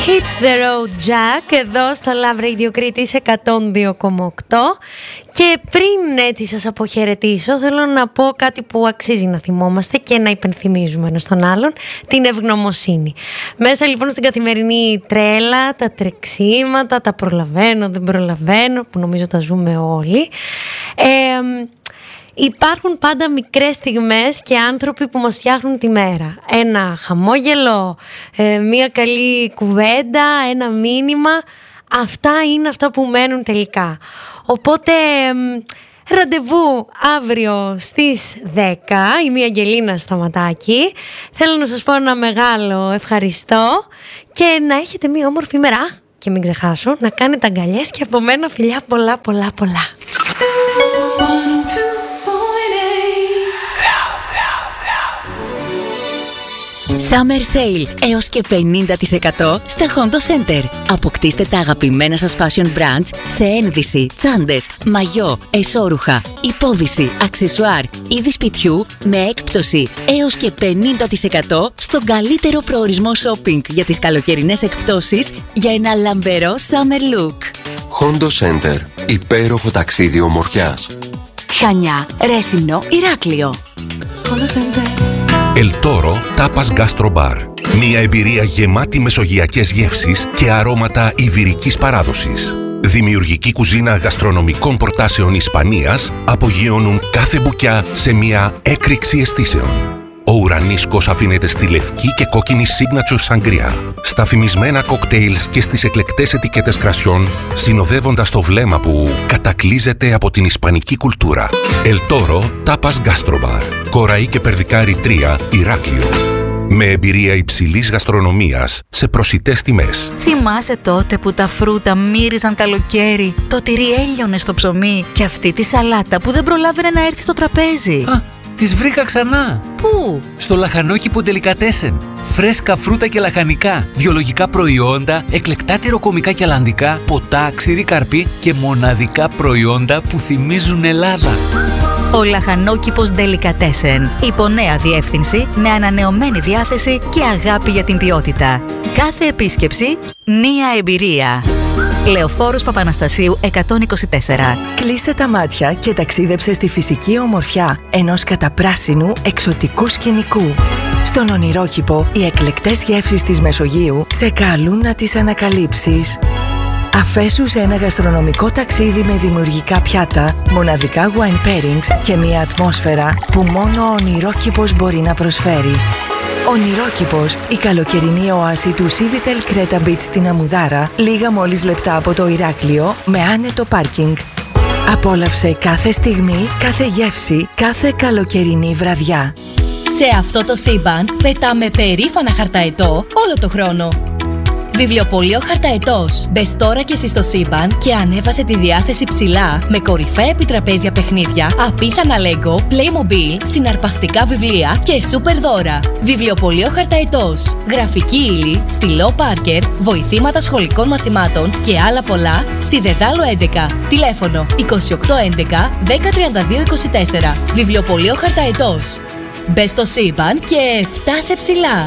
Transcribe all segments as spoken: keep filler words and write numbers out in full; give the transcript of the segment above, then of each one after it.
Hit the road Jack εδώ στο Love Radio Κρήτης εκατόν δύο κόμμα οκτώ. Και πριν έτσι σας αποχαιρετήσω, θέλω να πω κάτι που αξίζει να θυμόμαστε και να υπενθυμίζουμε ένας τον άλλον, την ευγνωμοσύνη. Μέσα λοιπόν στην καθημερινή τρέλα, τα τρεξίματα, τα προλαβαίνω, δεν προλαβαίνω, που νομίζω τα ζούμε όλοι, ε, υπάρχουν πάντα μικρές στιγμές και άνθρωποι που μας φτιάχνουν τη μέρα. Ένα χαμόγελο, ε, μια καλή κουβέντα, ένα μήνυμα. Αυτά είναι αυτά που μένουν τελικά. Οπότε ραντεβού αύριο στις δέκα. Είμαι η Αγγελίνα Σταματάκη. Θέλω να σας πω ένα μεγάλο ευχαριστώ και να έχετε μια όμορφη μέρα. Και μην ξεχάσω να κάνετε αγκαλιές και από μένα φιλιά πολλά πολλά πολλά. Summer Sale έως και πενήντα τοις εκατό στα Hondo Center. Αποκτήστε τα αγαπημένα σας fashion brands σε ένδυση, τσάντες, μαγιό, εσώρουχα, υπόδυση, αξεσουάρ, είδη σπιτιού με έκπτωση έως και πενήντα τοις εκατό στον καλύτερο προορισμό shopping για τις καλοκαιρινές εκπτώσεις για ένα λαμπερό summer look. Hondo Center. Υπέροχο ταξίδι ομορφιάς. Χανιά, Ρέθυμνο, Ηράκλειο. Hondo Center. El Toro Tapas Gastro Bar. Μια εμπειρία γεμάτη μεσογειακές γεύσεις και αρώματα ιβηρικής παράδοσης. Δημιουργική κουζίνα γαστρονομικών προτάσεων Ισπανίας απογειώνουν κάθε μπουκιά σε μια έκρηξη αισθήσεων. Ο ουρανίσκος αφήνεται στη λευκή και κόκκινη signature sangria, στα φημισμένα κοκτέιλς και στις εκλεκτές ετικέτες κρασιών, συνοδεύοντας το βλέμμα που κατακλείζεται από την ισπανική κουλτούρα. El Toro Tapas Gastro Bar. Κοραή και Περδικάρη τρία, Ηράκλειο. Με εμπειρία υψηλής γαστρονομίας σε προσιτές τιμές. Θυμάσαι τότε που τα φρούτα μύριζαν καλοκαίρι, το τυρί έλειωνε στο ψωμί και αυτή τη σαλάτα που δεν προλάβαινε να έρθει στο τραπέζι? Α, τις βρήκα ξανά. Πού? Στο λαχανόκηπο Ντελικατέσεν. Φρέσκα φρούτα και λαχανικά, βιολογικά προϊόντα, εκλεκτά τυροκομικά και αλλαντικά, ποτά, ξηρή καρπή και μοναδικά προϊόντα που θυμίζουν Ελλάδα. Ο λαχανόκηπος Ντελικατέσεν. Υπό νέα διεύθυνση, με ανανεωμένη διάθεση και αγάπη για την ποιότητα. Κάθε επίσκεψη, μία εμπειρία. Λεωφόρος Παπαναστασίου εκατόν είκοσι τέσσερα. Κλείσε τα μάτια και ταξίδεψε στη φυσική ομορφιά ενός καταπράσινου εξωτικού σκηνικού. Στον ονειρόκηπο, οι εκλεκτές γεύσεις της Μεσογείου σε καλούν να τις ανακαλύψεις. Αφέσου σε ένα γαστρονομικό ταξίδι με δημιουργικά πιάτα, μοναδικά wine pairings και μια ατμόσφαιρα που μόνο ο ονειρόκηπος μπορεί να προσφέρει. Ονειρόκηπος, η καλοκαιρινή οάση του Civitel Creta Beach στην Αμουδάρα, λίγα μόλις λεπτά από το Ηράκλειο, με άνετο πάρκινγκ. Απόλαυσε κάθε στιγμή, κάθε γεύση, κάθε καλοκαιρινή βραδιά. Σε αυτό το σύμπαν πετάμε περήφανα χαρταετό όλο το χρόνο. Βιβλιοπωλείο Χαρταετός. Μπες τώρα και εσύ στο σύμπαν και ανέβασε τη διάθεση ψηλά με κορυφαία επιτραπέζια παιχνίδια, απίθανα Lego, Playmobil, συναρπαστικά βιβλία και σούπερ δώρα. Βιβλιοπωλείο Χαρταετός. Γραφική ύλη, στυλό Πάρκερ, βοηθήματα σχολικών μαθημάτων και άλλα πολλά στη Δεδάλο έντεκα. Τηλέφωνο είκοσι οκτώ έντεκα δέκα τριάντα δύο είκοσι τέσσερα. Βιβλιοπωλείο Χαρταετός. Μπες στο σύμπαν και φτάσε ψηλά.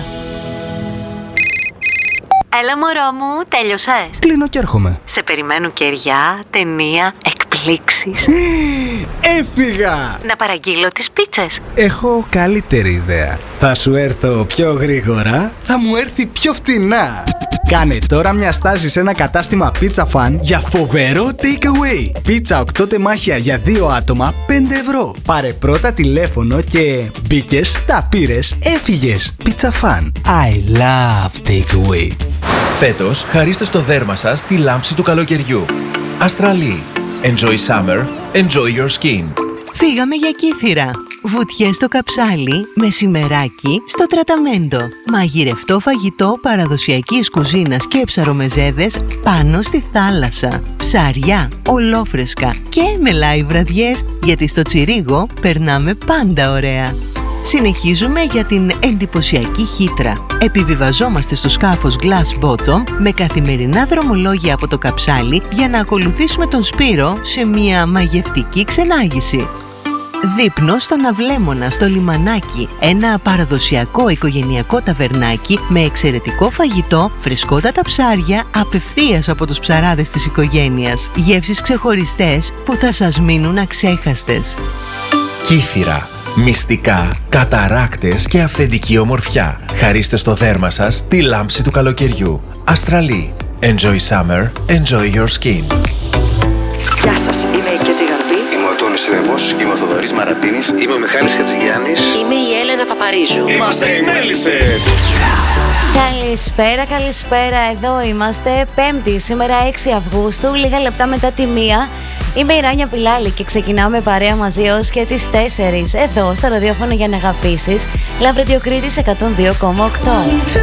Έλα μωρό μου, τέλειωσες? Κλείνω και έρχομαι. Σε περιμένουν κεριά, ταινία, εκπλήξεις. Έφυγα! Να παραγγείλω τις πίτσες. Έχω καλύτερη ιδέα. Θα σου έρθω πιο γρήγορα, θα μου έρθει πιο φτηνά. Κάνε τώρα μια στάση σε ένα κατάστημα Pizza Fan για φοβερό takeaway. Πίτσα οκτώ τεμάχια για δύο άτομα, πέντε ευρώ. Πάρε πρώτα τηλέφωνο και μπήκες, τα πήρες, έφυγες. Pizza Fan. I love takeaway. Φέτος, χαρίστε στο δέρμα σας τη λάμψη του καλοκαιριού. Αστραλή. Enjoy summer, enjoy your skin. Φύγαμε για Κύθυρα. Βουτιές στο Καψάλι, μεσημεράκι στο Τραταμέντο. Μαγειρευτό φαγητό παραδοσιακής κουζίνας και ψαρομεζέδες πάνω στη θάλασσα. Ψάρια, ολόφρεσκα και με live βραδιές, γιατί στο Τσιρίγο περνάμε πάντα ωραία. Συνεχίζουμε για την εντυπωσιακή Χήτρα. Επιβιβαζόμαστε στο σκάφος Glass Bottom με καθημερινά δρομολόγια από το Καψάλι για να ακολουθήσουμε τον Σπύρο σε μια μαγευτική ξενάγηση. Δείπνο στον Αυλέμονα, στο Λιμανάκι. Ένα παραδοσιακό οικογενειακό ταβερνάκι με εξαιρετικό φαγητό, φρεσκότατα ψάρια, απευθείας από τους ψαράδες της οικογένειας. Γεύσεις ξεχωριστές που θα σας μείνουν αξέχαστες. Κύθυρα. Μυστικά, καταράκτες και αυθεντική ομορφιά. Χαρίστε στο δέρμα σας τη λάμψη του καλοκαιριού. Αστραλή. Enjoy summer, enjoy your skin. Γεια σας, είμαι η Κέτη Γαρμπή. Είμαι ο Τόνης Ρέμπος, είμαι ο Θοδωρής Μαρατίνης. Είμαι ο Μιχάλης Χατζηγιάννης. Είμαι η Έλενα Παπαρίζου. Είμαστε οι Μέλισσες. Καλησπέρα, καλησπέρα. Εδώ είμαστε. Πέμπτη, σήμερα έξι Αυγούστου, λίγα λεπτά μετά τη μία. Είμαι η Ράνια Πιλάλη και ξεκινάμε παρέα μαζί ως και τις τέσσερις εδώ στο ραδιόφωνο για να αγαπήσεις. Λαβ Radio Κρήτης εκατόν δύο κόμμα οκτώ.